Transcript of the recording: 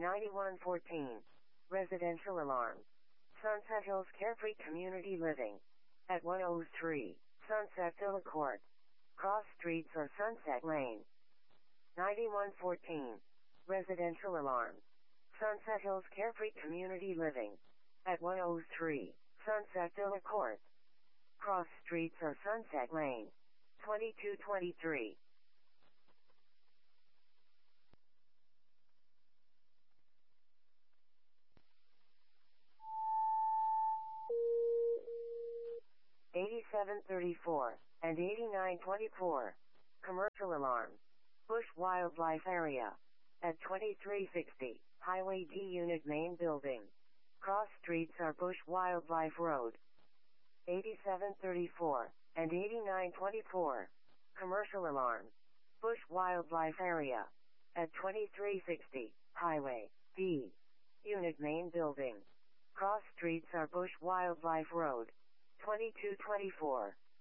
9114. Residential alarm. Sunset Hills Carefree Community Living. At 103 Sunset Villa Court. Cross streets or Sunset Lane. 9114. Residential alarm. Sunset Hills Carefree Community Living. At 103 Sunset Villa Court. Cross streets or Sunset Lane. 2223. $87.34 and $89.24. Commercial alarm. Bush Wildlife Area. At 2360 Highway D Unit Main Building. Cross streets are Bush Wildlife Road. $87.34 and $89.24. Commercial alarm. Bush Wildlife Area. At 2360 Highway D Unit Main Building. Cross streets are Bush Wildlife Road. 2224.